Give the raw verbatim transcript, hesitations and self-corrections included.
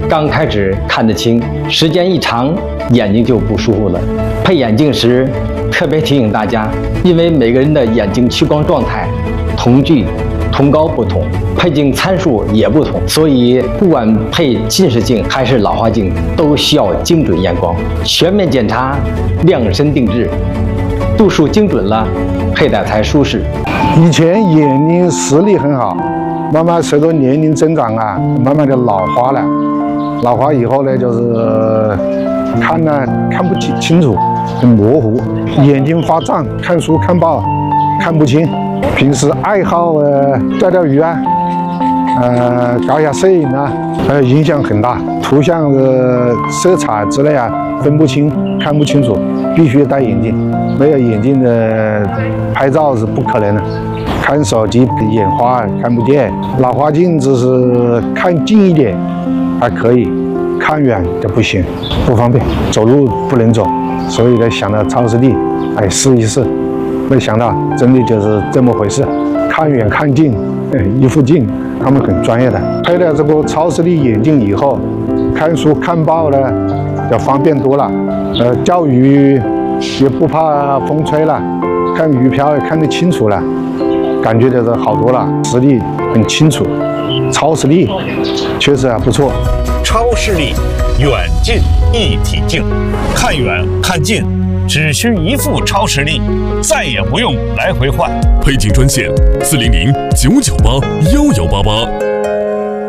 刚开始看得清，时间一长，眼睛就不舒服了。配眼镜时，特别提醒大家，因为每个人的眼睛屈光状态、瞳距、瞳高不同，配镜参数也不同，所以不管配近视镜还是老花镜，都需要精准验光，全面检查，量身定制，度数精准了，佩戴才舒适。 以前眼睛视力很好，慢慢随着年龄增长啊，慢慢的老花了。老花以后呢，就是看呢看不清清楚，很模糊，眼睛发胀，看书看报看不清。平时爱好呃钓钓鱼啊，呃搞一下摄影啊，呃影响很大。图像的色彩之类啊分不清，看不清楚，必须戴眼镜。没有眼镜的拍照是不可能的。看手机眼花看不见，老花镜只是看近一点还可以，看远就不行，不方便，走路不能走，所以呢想到超视力，哎试一试，没想到真的就是这么回事，看远看近，一副镜，他们很专业的。配了这个超视力眼镜以后，看书看报呢要方便多了，呃钓鱼也不怕风吹了，看鱼漂也看得清楚了。感觉就是好多了，视力很清楚，超视力确实还不错。 超视力远近一体镜，看远看近只需一副超视力，再也不用来回换。 配镜专线：四零零九九八幺幺八八。